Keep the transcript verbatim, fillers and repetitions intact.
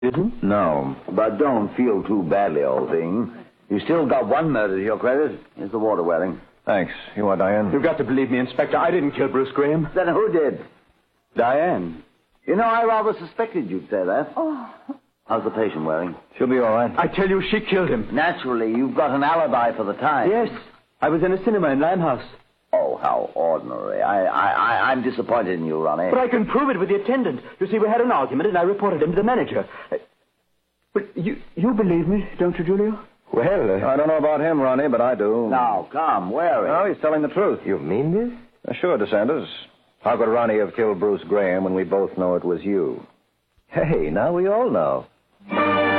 Didn't? No, but don't feel too badly, old thing. You still got one murder to your credit. Here's the water, Waring. Thanks. You want Diane? You've got to believe me, Inspector. I didn't kill Bruce Graham. Then who did? Diane. You know, I rather suspected you'd say that. Oh. How's the patient, Waring? She'll be all right. I tell you, she killed him. Naturally, you've got an alibi for the time. Yes. I was in a cinema in Limehouse. Oh, how ordinary. I, I, I, I'm disappointed in you, Ronnie. But I can prove it with the attendant. You see, we had an argument, and I reported him to the manager. Uh, But you, you believe me, don't you, Julio? Well, uh, I don't know about him, Ronnie, but I do. Now, come, Waring. No, he's telling the truth. You mean this? Uh, sure, DeSantis. How could Ronnie have killed Bruce Graham when we both know it was you? Hey, now we all know.